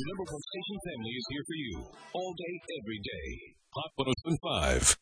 number one station family is here for you. All day, every day. Hot 107.5.